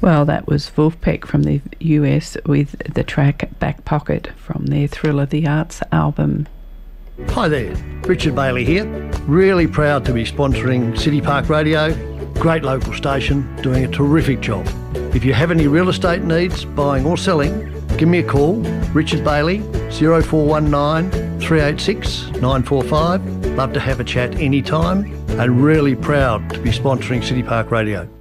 Well, that was Wolfpack from the US with the track Back Pocket from their Thrill of the Arts album. Hi there, Richard Bailey here. Really proud to be sponsoring City Park Radio. Great local station, doing a terrific job. If you have any real estate needs, buying or selling, give me a call, Richard Bailey, 0419 386 945. Love to have a chat anytime and really proud to be sponsoring City Park Radio.